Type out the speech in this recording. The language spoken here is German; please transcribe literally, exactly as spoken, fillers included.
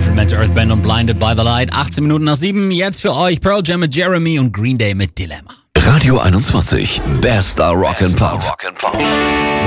Manfred Mann's Earth Band und Blinded by the Light. achtzehn Minuten nach sieben. Jetzt für euch Pearl Jam mit Jeremy und Green Day mit Dilemma. Radio einundzwanzig. Bester Rock and Pop.